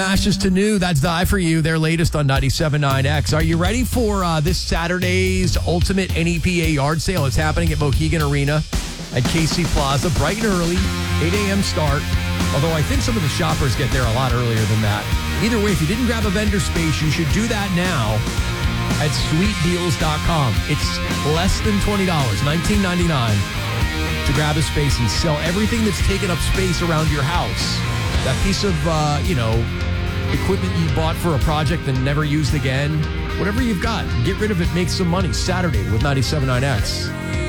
Ashes to new, that's Die For You, their latest on 97.9X. Are you ready for this Saturday's Ultimate NEPA yard sale? It's happening at Mohegan Arena at KC Plaza, bright and early, 8 a.m. start. Although I think some of the shoppers get there a lot earlier than that. Either way, if you didn't grab a vendor space, you should do that now at sweetdeals.com. It's less than $20, $19.99 to grab a space and sell everything that's taken up space around your house. That piece of, equipment you bought for a project and never used again. Whatever you've got, get rid of it, make some money. Saturday with 97.9X.